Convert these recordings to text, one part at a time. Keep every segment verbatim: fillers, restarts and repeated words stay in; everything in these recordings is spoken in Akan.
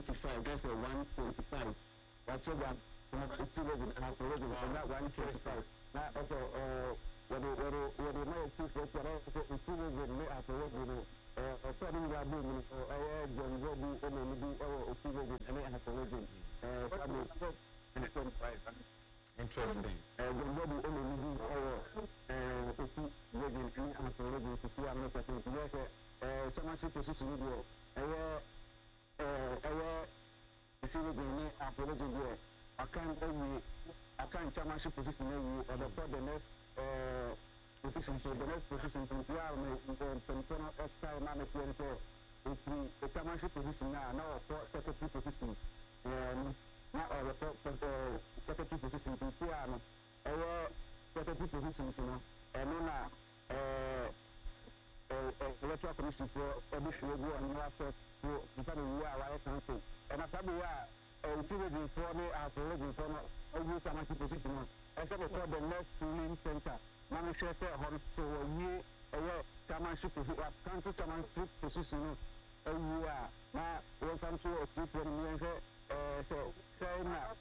twenty-five. That's a one twenty-five. What's your one? It's two region. I have a region. And that one twenty-five. Now, okay, uh, what do what do what do you know? Two for each other. It's two region. Me have a region. Uh, according to our boom, uh, I John Robbie, and then we do two region, and I have a region. Uh, family. And twenty-five. Interesting. Uh, John Robbie, and then we do uh, two region, and I have a region. So see, I'm not saying yes. Uh, chairmanship position video. Uh, uh, uh, it's really the apology there. I can't tell you, I can't chairmanship position you, or the next uh, position, so the next position from P R, Pentono, F time, manager, if the chairmanship position now, now for secretary position, um, now or the secretary position in Siano, our secretary positions, you know, and now, uh, electoral commission for every show go and last for the same year I council and as I be a utility for me as a legend for every time position as I call the next polling center manager say how to year a chairmanship position council chairmanship position a year now one time to achieve for me and say say now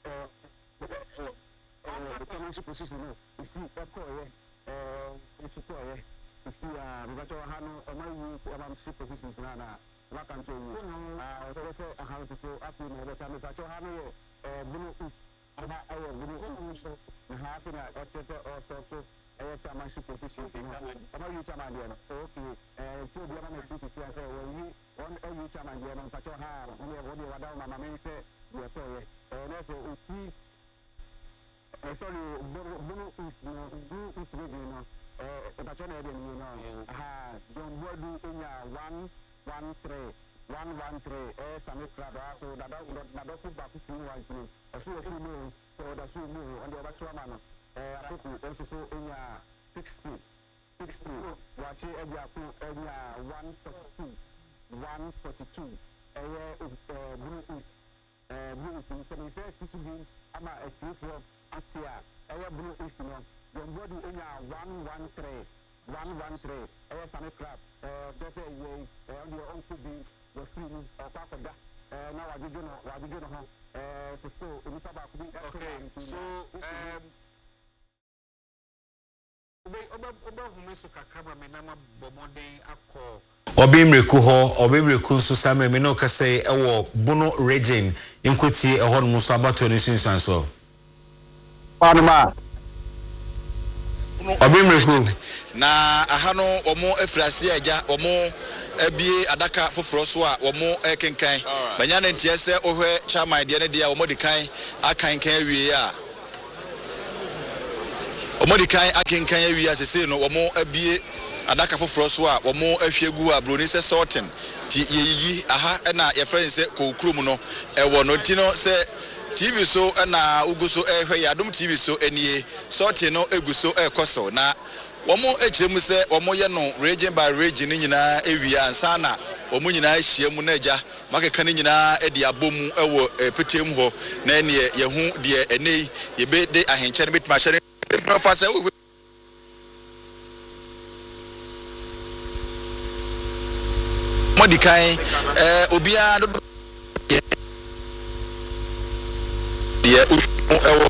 the chairmanship position you see a call it's a call see, uh, we got to have a man who am super position to Nana. What can you do? Uh, so say a house so up in the time that you have a blue is and I will blue is half in a excess or so to a chairmanship position. I'm a chairman, okay, and so the other thing is to say, well, you one every chairman, you know, but you have only a body without my mamma, you are sorry, and that's a tea. Sorry, blue is blue is region. Uh, but you know, ah, John Bodu in one, one, three, one, one, three, eh, Sammy Crabba, so that that don't put back to one through. A few of you know, so that's you know, and the other two man, eh, I think also so in sixty, sixty, watch it, and you one forty-two, one forty-two, eh, blue is, eh, blue is, so he says this will be, I'm a chief of Atia, eh, blue is, you know. Your body in one one three, one one three. Eh, Sammy Club. Eh, just say you, eh, your own could be the free or part of that. Eh, now I did you know, I did you know. Eh, so still, in the back. Okay. So, um, Obe Oba Oba Humeso Kakaba Menama Bomode Ako. Obi mreku ho, obi mreku so samre me no ka say ewo Bono region inkweti e ho no so abato ni sunsan so. Panama. Obimreku na ahano omo efrase aja omo ebie adaka foforo so a omo ekenkan banya na ntie se ohwe chairman de ne de a omo de kan akankan awie a omo de kan akankan awie a sese no omo ebie adaka foforo so a omo ahwegu a broni se sorting ti yeyi aha na ye friend se kokrum no ewo no ti no se T V so na uguso ehwe ya dum T V so enie sorting no eguso ekoso na womo echiremu se womo ye no region by region nyina ewia ansa na womo nyina ahia mu na agya makeka ni nyina edi abomu ewo petem ho na ene ye hu de enei ye be de ahenche ne betima hye professor modikai eh obia do ye ewo